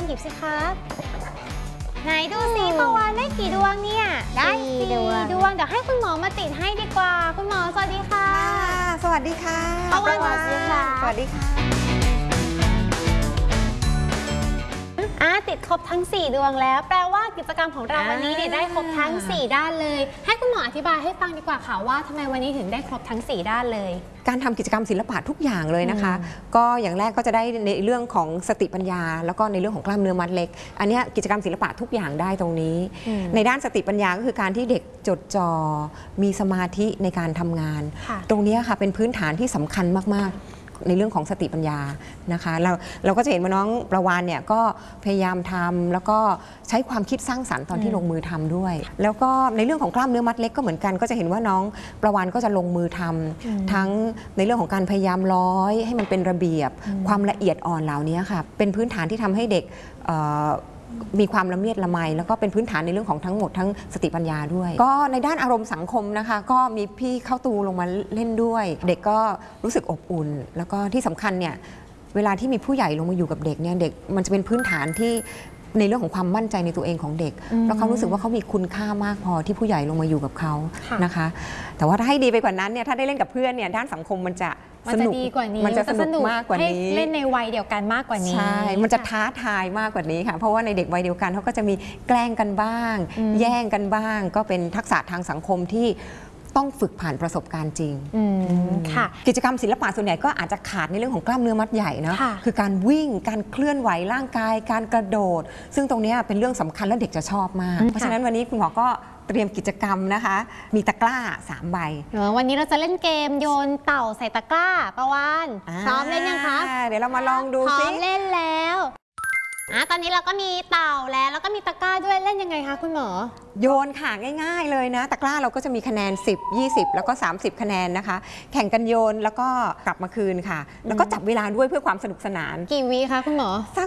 หยิบสิครับไหนดูสิปาวานได้กี่ดวงเนี่ยได้4 ดวงเดี๋ยวให้คุณหมอมาติดให้ดีกว่าคุณหมอสวัสดีค่ะสวัสดีค่ะปาวานสวัสดีค่ะสวัสดีค่ะติดครบทั้ง4 ดวงแล้วแปลว่ากิจกรรมของเราวันนี้เนี่ยได้ครบทั้ง4 ด้านเลยให้คุณหมออธิบายให้ฟังดีกว่าค่ะว่าทำไมวันนี้ถึงได้ครบทั้ง4 ด้านเลยการทำกิจกรรมศิลปะทุกอย่างเลยนะคะก็อย่างแรกก็จะได้ในเรื่องของสติปัญญาแล้วก็ในเรื่องของกล้ามเนื้อมัดเล็กอันนี้กิจกรรมศิลปะทุกอย่างได้ตรงนี้ในด้านสติปัญญาก็คือการที่เด็กจดจ่อมีสมาธิในการทำงานตรงนี้ค่ะเป็นพื้นฐานที่สำคัญมากๆในเรื่องของสติปัญญานะคะเราก็จะเห็นว่าน้องประวานเนี่ยก็พยายามทำแล้วก็ใช้ความคิดสร้างสรรค์ตอนที่ลงมือทำด้วยแล้วก็ในเรื่องของกล้ามเนื้อมัดเล็กก็เหมือนกันก็จะเห็นว่าน้องประวานก็จะลงมือทำทั้งในเรื่องของการพยายามร้อยให้มันเป็นระเบียบความละเอียดอ่อนเหล่านี้ค่ะเป็นพื้นฐานที่ทำให้เด็กมีความละเมียดละไมแล้วก็เป็นพื้นฐานในเรื่องของทั้งหมดทั้งสติปัญญาด้วยก็ในด้านอารมณ์สังคมนะคะก็มีพี่เข้าตูลงมาเล่นด้วยเด็กก็รู้สึกอบอุ่นแล้วก็ที่สำคัญเนี่ยเวลาที่มีผู้ใหญ่ลงมาอยู่กับเด็กเนี่ยเด็กมันจะเป็นพื้นฐานที่ในเรื่องของความมั่นใจในตัวเองของเด็กแล้วเขารู้สึกว่าเขามีคุณค่ามากพอที่ผู้ใหญ่ลงมาอยู่กับเขานะคะแต่ว่าถ้าให้ดีไปกว่านั้นเนี่ยถ้าได้เล่นกับเพื่อนเนี่ยด้านสังคมมันจะดีกว่านี้มันจะสนุกมากกว่านี้ให้เล่นในวัยเดียวกันมากกว่านี้ใช่มันจะท้าทายมากกว่านี้ค่ะเพราะว่าในเด็กวัยเดียวกันเขาก็จะมีแกล้งกันบ้างแย่งกันบ้างก็เป็นทักษะทางสังคมที่ต้องฝึกผ่านประสบการณ์จริงค่ะกิจกรรมศิลปะส่วนใหญ่ก็อาจจะขาดในเรื่องของกล้ามเนื้อมัดใหญ่นะคือการวิ่งการเคลื่อนไหวร่างกายการกระโดดซึ่งตรงนี้เป็นเรื่องสำคัญและเด็กจะชอบมากเพราะฉะนั้นวันนี้คุณหมอก็เตรียมกิจกรรมนะคะมีตะกร้า3 ใบวันนี้เราจะเล่นเกมโยนเต่าใส่ตะกร้าประวานพร้อมเล่นยังคะเดี๋ยวเรามาลองดูสิพร้อมเล่นแล้วตอนนี้เราก็มีเต่าแล้วก็มีตะกร้าด้วยเล่นยังไงคะคุณหมอโยนค่ะง่ายๆเลยนะตะกร้าเราก็จะมีคะแนน10 20แล้วก็30คะแนนนะคะแข่งกันโยนแล้วก็กลับมาคืนค่ะแล้วก็จับเวลาด้วยเพื่อความสนุกสนานกี่วิคะคุณหมอ